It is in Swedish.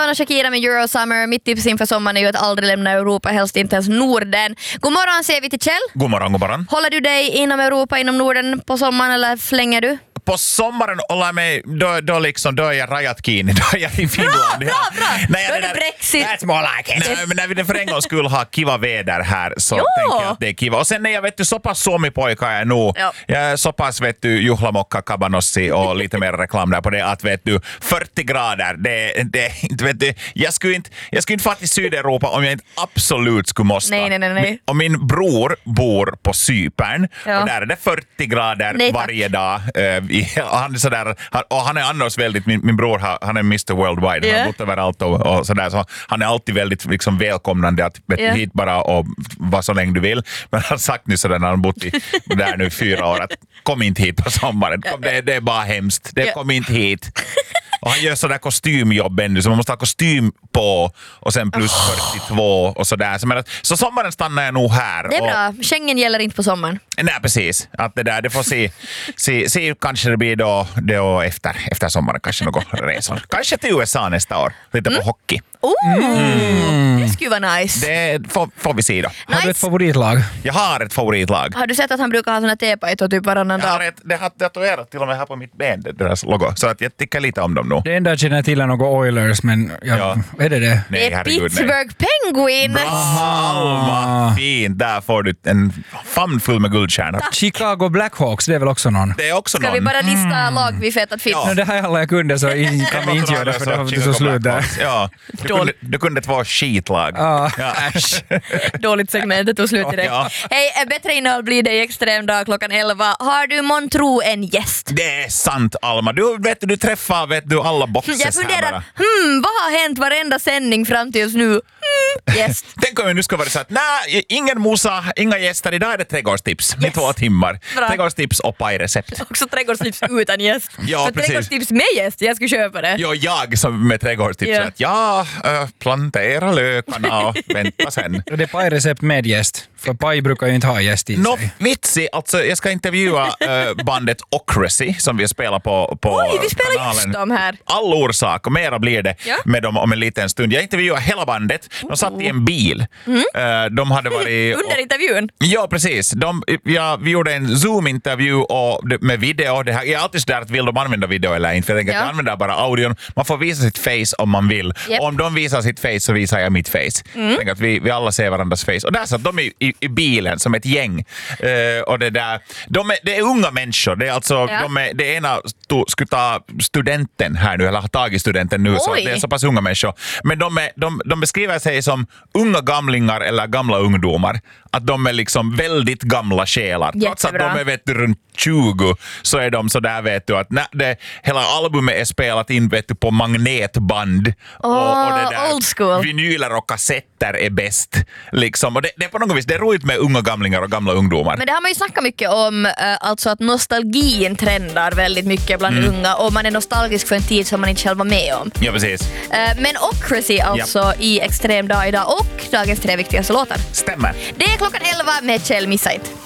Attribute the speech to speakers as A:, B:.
A: Madonna Shakira med Eurosummer. Mitt tips inför sommaren är ju att aldrig lämna Europa, helst inte ens Norden. God morgon säger vi till Kjell.
B: God morgon.
A: Håller du dig inom Europa, inom Norden på sommaren eller flänger du?
B: På sommaren håller jag mig, då är jag rajatkin, då är jag i Finland.
A: Bra. Då är det Brexit.
B: That's more like it. Nej, men när vi för en gång skulle ha kiva väder här så tänker jag att det är kiva. Och sen när jag vet du så pass suomipojka är nu. Jag är så pass vet du juhlamokka kabanossi och lite mer reklam där på det att vet du 40 grader. Det vet du, jag skulle inte fatta i Sydeuropa om jag inte absolut skulle måste.
A: Nej.
B: Och min bror bor på Cypern och där är det 40 grader varje dag. Han är sådär, och han är annars väldigt, min bror han är Mr. Worldwide, han har bott överallt och sådär, så han är alltid väldigt liksom välkomnande att hit bara och vara så länge du vill, men han har sagt nu sådär när han bott där nu 4 år att kom inte hit på sommaren, det är bara hemskt, kom inte hit. Och han gör sådär kostymjobb ännu, så man måste ha kostym på och sen plus 42 och sådär. Så sommaren stannar jag nog här.
A: Det är bra, Schengen gäller inte på sommaren.
B: Nej, precis. Att det får se kanske det blir då efter sommaren, kanske något resor. Kanske till USA nästa år, lite på hockey.
A: Det skulle vara nice.
B: Det får vi se då.
A: Nice.
C: Har du ett favoritlag?
B: Jag har ett favoritlag.
A: Har du sett att han brukar ha såna tepajtor typ varannan dag?
B: Det har tatuerat till och med här på mitt ben, deras logo. Så att jag tycker lite om dem nu.
C: Det enda jag känner till är något Oilers, men är det?
B: Nej,
A: det är
B: herregud,
A: Pittsburgh Penguins!
B: Alma, fint. Där får du en famn full med guldstjärnor.
C: Chicago Blackhawks, det är väl också någon?
B: Det är också
A: Ska
B: någon.
A: vi bara lista lag vi fetat film?
C: Det här är alla jag kunde, så kan vi inte göra det, för det har så slut där.
B: Ja, du kunde ett vara skitlag.
C: Äsch.
A: Dåligt segment, det tog slut direkt. Hej, bättre innehåll blir det i extrem dag klockan 11. Har du månntro en gäst?
B: Det är sant, Alma. Du träffar alla boxes
A: jag funderar,
B: här bara.
A: vad har hänt varenda sändning fram till just nu? Gäst.
B: Tänk om jag nu ska vara så att ingen mosa, inga gäster. Idag är det trädgårdstips i 2 timmar.
A: Bra.
B: Trädgårdstips och pajrecept.
A: Också trädgårdstips utan gäst.
B: Ja,
A: för
B: precis.
A: trädgårdstips med gäst, jag skulle köpa det.
B: Ja, jag som med trädgårdstips. Att plantera lökarna och vänta sen.
C: Det är pajrecept med gäst, för paj brukar ju inte ha gäst i sig.
B: Vitsi, alltså jag ska intervjua bandet Ocracy som vi spelar på
A: Oj, vi spelar
B: kanalen.
A: just dem här.
B: All orsak och mera blir det med dem om en liten stund. Jag intervjuar hela bandet. De satt i en bil. De hade varit...
A: Under intervjun?
B: Ja, precis. Vi gjorde en Zoom-intervju med video. Jag är alltid sådär att vill de använda video eller inte. För jag tänker att jag använder bara audion. Man får visa sitt face om man vill.
A: Yep.
B: Och om de visar sitt face så visar jag mitt face. Jag tänker att vi alla ser varandras face. Och där satt de i bilen som ett gäng. Och det är unga människor. Det är alltså, det ena skulle ta studenten här nu, eller har tagit studenten nu. Så det är så pass unga människor. Men de beskriver sig som unga gamlingar eller gamla ungdomar. Att de är liksom väldigt gamla själar. Trots att de är runt 20 så är de så där att hela albumet är spelat in på magnetband. Och det där
A: old school.
B: Vinyler och kassetter är bäst. Liksom. Och det är på något vis det är roligt med unga gamlingar och gamla ungdomar.
A: Men det har man ju snackat mycket om, alltså att nostalgin trendar väldigt mycket bland unga och man är nostalgisk för en tid som man inte själv var med om.
B: Ja, precis.
A: Men Ocracy alltså i extrem dag idag och dagens 3 viktigaste låtar.
B: Stämmer.
A: Det är klockan 11 med Kjell, missa inte.